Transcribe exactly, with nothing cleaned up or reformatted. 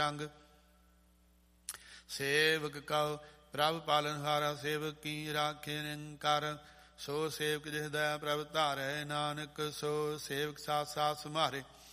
ਰੰਗ। ਸੇਵਕ ਕਉ ਪ੍ਰਭ ਪਾਲਨ ਹਾਰਾ, ਸੇਵਕ ਕੀ ਰਾਖੇ ਨਿਰੰਕਾਰ। ਸੋ ਸੇਵਕ ਜਿਸ ਦਇਆ ਪ੍ਰਭ ਧਾਰੈ, ਨਾਨਕ ਸੋ ਸੇਵਕ ਸਾਥ ਸਾਥ ਸੰਭਾਰੇ।